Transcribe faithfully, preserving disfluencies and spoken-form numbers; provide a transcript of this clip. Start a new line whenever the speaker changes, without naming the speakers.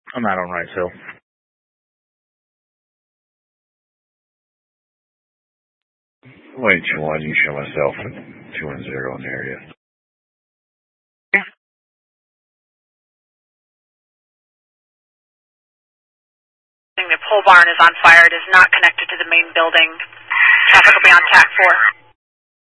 I'm not on Rice Hill.
Wait, one, you show myself at two one zero in the area.
The pole barn is on fire. It is not connected to the main building. Traffic will be on T A C four.